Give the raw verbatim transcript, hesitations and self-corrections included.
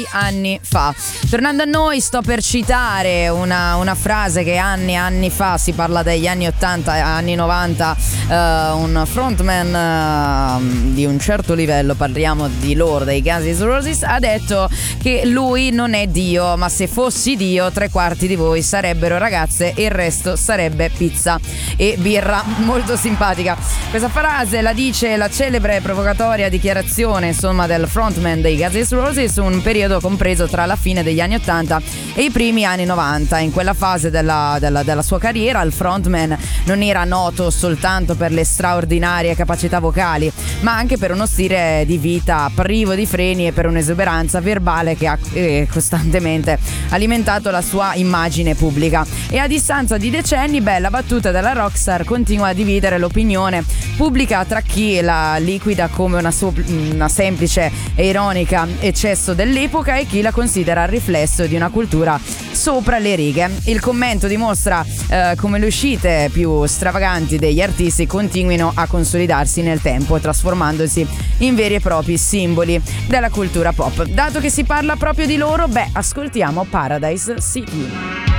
anni fa. Tornando a noi, sto per citare una, una frase che anni e anni fa, si parla degli anni ottanta, anni novanta, uh, un frontman uh, di un certo livello, parliamo di loro, dei Guns N' Roses, ha detto che lui non è Dio, ma se fossi Dio tre quarti di voi sarebbero ragazze e il resto sarebbe pizza e birra. Molto simpatica questa frase, la dice la celebre e provocatoria dichiarazione insomma del frontman dei Guns N' Roses, un periodo compreso tra la fine degli anni ottanta e i primi anni novanta. In quella fase della, della, della sua carriera il frontman non era noto soltanto per le straordinarie capacità vocali, ma anche per uno stile di vita privo di freni e per un'esuberanza verbale che ha eh, costantemente alimentato la sua immagine pubblica. E a distanza di decenni, beh, la battuta della rockstar continua a dividere l'opinione pubblica tra chi la liquida come una, so- una semplice e ironica eccesso dell'epoca e chi la considera il riflesso di una cultura sopra le righe. Il commento dimostra eh, come le uscite più stravaganti degli artisti continuino a consolidarsi nel tempo, trasformandosi in veri e propri simboli della cultura pop. Dato che si parla proprio di loro, beh, ascoltiamo Paradise City.